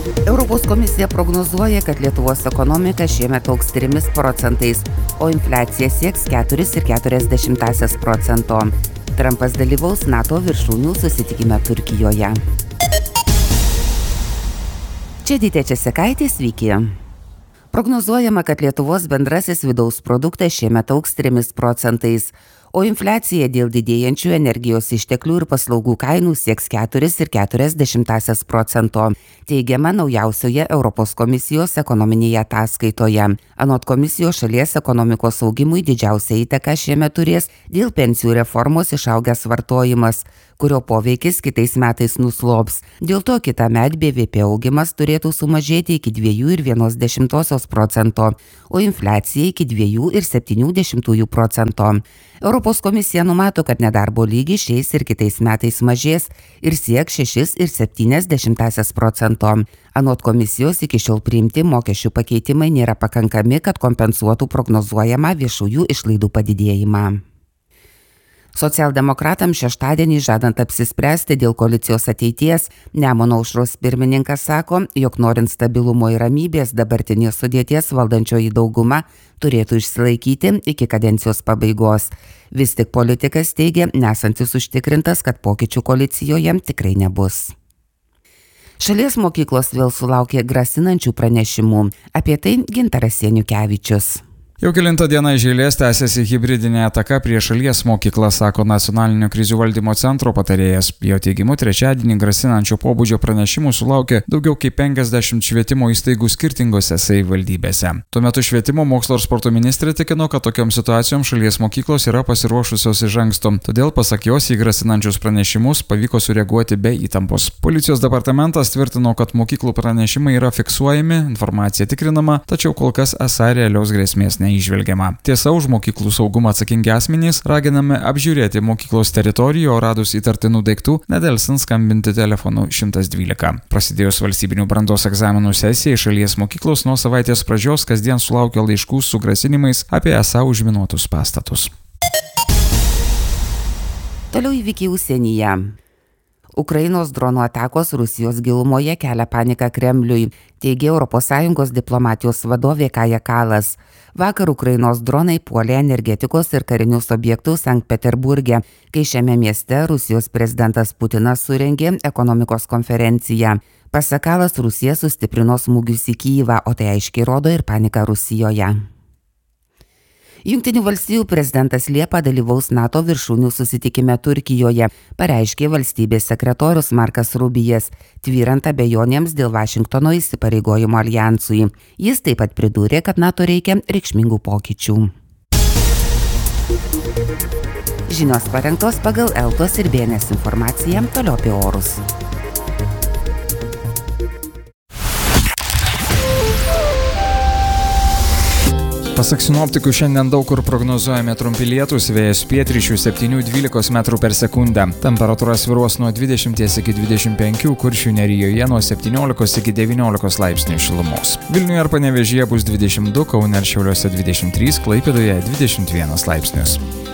Europos komisija prognozuoja, kad Lietuvos ekonomika šiemet augs 3 procentais, o infliacija sieks 4,4%. Trumpas dalyvaus NATO viršūnių susitikime Turkijoje. Čia Dytė Česekaitė, sveiki. Prognozuojama, kad Lietuvos bendrasis vidaus produktas šiemet augs 3 procentais, o infliacija dėl didėjančių energijos išteklių ir paslaugų kainų sieks 4,4%, teigiama naujausioje Europos komisijos ekonominėje ataskaitoje. Anot komisijos, šalies ekonomikos augimui didžiausią įtaką šiemet turės dėl pensijų reformos išaugęs vartojimas, kurio poveikis kitais metais nuslops. Dėl to kitąmet BVP augimas turėtų sumažėti iki 2,1%, o infliacija iki 2,7%. Europos komisija numato, kad nedarbo lygis šiais ir kitais metais mažės ir sieks 6,7%. Anot komisijos, iki šiol priimti mokesčių pakeitimai nėra pakankami, kad kompensuotų prognozuojamą viešųjų išlaidų padidėjimą. Socialdemokratams šeštadienį žadant apsispręsti dėl koalicijos ateities, Nemuno aušros pirmininkas sako, jog norint stabilumo ir ramybės dabartinės sudėties valdančioji dauguma turėtų išsilaikyti iki kadencijos pabaigos. Vis tik politikas teigia, nesantis užtikrintas, kad pokyčių koalicijoje tikrai nebus. Šalies mokyklos vėl sulaukė grasinančių pranešimų. Apie tai Gintaras Janiukevičius. Jau kelintą dieną iš eilės tęsiasi hibridinė ataka prieš šalies mokyklą, sako Nacionalinio krizių valdymo centro patarėjas. Jo teigimu, trečiadienį grasinančio pobūdžio pranešimų sulaukė daugiau kaip 50 švietimo įstaigų skirtingose savivaldybėse. Tuo metu švietimo, mokslo ir sporto ministrė tikino, kad tokiom situacijom šalies mokyklos yra pasiruošusios iš anksto. Todėl, pasak jos, į grasinančius pranešimus pavyko sureaguoti be įtampos. Policijos departamentas tvirtino, kad mokyklų pranešimai yra fiksuojami, informacija tikrinama, tačiau kol kas esą realios grėsmės neįžvelgiama. Tiesa, už mokyklų saugumą atsakingi asmenys raginami apžiūrėti mokyklos teritoriją, o radus įtartinų daiktų nedelsint skambinti telefonu 112. Prasidėjus valstybinių brandos egzaminų sesijai, šalies mokyklos nuo savaitės pradžios kasdien sulaukia laiškų su grasinimais apie esą užminuotus pastatus. Toliau įvykiai užsienyje. Ukrainos dronų atakos Rusijos gilumoje kelia paniką Kremliui, teigė ES diplomatijos vadovė Kaja Kalas. Vakar Ukrainos dronai puolė energetikos ir karinius objektus Sankt Peterburge, kai šiame mieste Rusijos prezidentas Putinas surengė ekonomikos konferenciją. Pasak Kalas, Rusija sustiprino smūgius į Kyjivą, o tai aiškiai rodo ir paniką Rusijoje. Jungtinių valstijų prezidentas Liepą dalyvaus NATO viršūnių susitikime Turkijoje, pareiškė valstybės sekretorius Markas Rubijas, tvyrant abejonėms dėl Vašingtono įsipareigojimo aljansui. Jis taip pat pridūrė, kad NATO reikia reikšmingų pokyčių. Žinios parengtos pagal Eltos ir BNS informaciją, toliau apie orus. Pasak sinoptikų, šiandien daug kur prognozuojami trumpi lietūs, vėjas pietryčių 7–12 metrų per sekundę. Temperatūra svyruos nuo 20 iki 25, Kuršių nerijoje nuo 17 iki 19 laipsnių šilumos. Vilniuje ir Panevėžyje bus 22, Kaune ir Šiauliuose 23, Klaipėdoje 21 laipsnius.